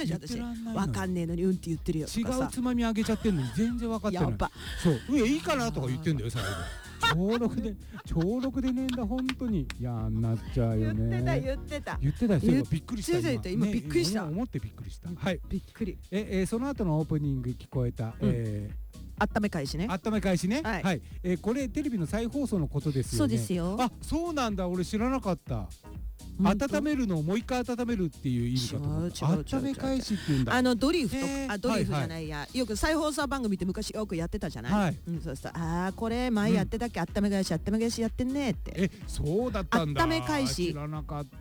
じ私わかんねえのにうんって言ってるよと違かさ、 うつまみあげちゃってんのに全然分かってない。 やっぱそういいかなとか言ってんだよ最後。小6でねえんだ本当に嫌になっちゃうよね。 言ってたよ。びっくりした今びっくりした。 思ってびっくりした。はい。 びっくり。 その後のオープニング聞こえた。 温め返しね。 温め返しね。 はい。 はい。これテレビの再放送のことですよね。 そうですよ。 あ、そうなんだ。俺知らなかった。温めるのをもう一回温めるっていう意味かと思った。温め返しっていうんだ。 ドリフとかドリフじゃないや、よく再放送番組って昔よくやってたじゃない。 はい。 そうしたらこれ前やってたっけ、温め返しやってんねって。 そうだったんだ。 温め返し。 知らなかった。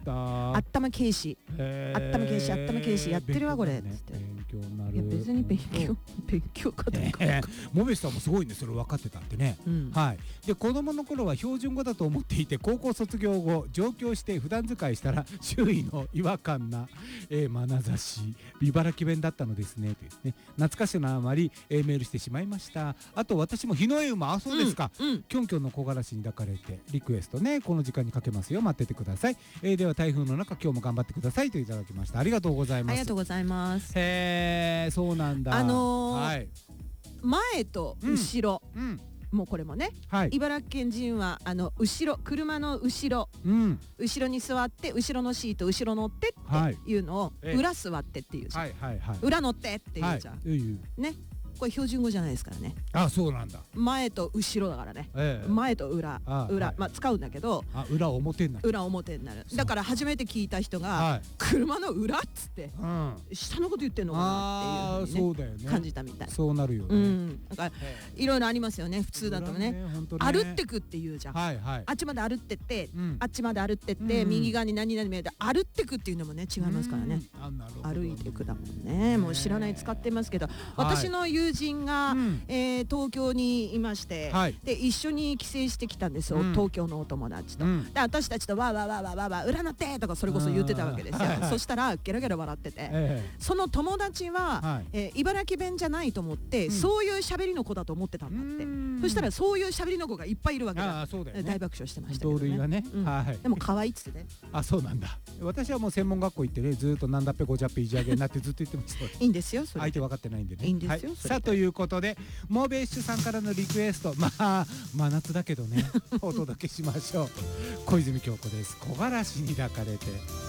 温め返しやってるわこれっつって。 勉強になる。 いや別に勉強かどうか。 モベスさんもすごいねそれ分かってたってね。はい。で子供の頃は標準語だと思っていて高校卒業後上京して普段使いしたら周囲の違和感な眼差し茨城弁だったのですねとですね、懐かしいのあまりメールしてしまいました。あと私も日の絵馬、そうですか、キョンキョンの木枯らしに抱かれてリクエストね、この時間にかけますよ、待っててください。では台風の中今日も頑張ってくださいといただきました。ありがとうございます。 ありがとうございます。 そうなんだ。はい、 前と後ろ、もうこれもね、茨城県人は後ろ、車の後ろ、後ろに座って後ろのシート後ろ乗ってっていうのを裏座ってっていうじゃん。裏乗ってっていうじゃんね。これ標準語じゃないですからね。 あ、そうなんだ。 前と後ろだからね。前と裏、まあ使うんだけど、 裏表になる。 裏表になる。だから初めて聞いた人が車の裏っつって下のこと言ってんのかなっていう感じたみたい。 そうなるよね。 だからいろいろありますよね。普通だとね、歩ってくって言うじゃん。あっちまで歩ってってあっちまで歩ってって右側に何々見えて歩ってくっていうのもね違いますからね。歩いてくだもんね。もう知らない使ってますけど、私の友人が東京にいまして、で一緒に帰省してきたんですよ、東京のお友達と。で私たちとわーわーわーわーわーわー裏なってとかそれこそ言ってたわけですよ。そしたらゲラゲラ笑ってて、その友達は茨城弁じゃないと思ってそういう喋りの子だと思ってたんだって。そしたらそういう喋りの子がいっぱいいるわけだ。大爆笑してましたけどね。でも可愛いっつってね。 あ、そうなんだ。私はもう専門学校行ってね、ずっとなんだっぺごじゃっぺいじあげになってずっと言ってます。 いいんですよ。 相手分かってないんでね。 いいんですよ。 さあということでモーベッシュさんからのリクエスト、まあ真夏だけどねお届けしましょう。小泉京子です。木枯らしに抱かれて。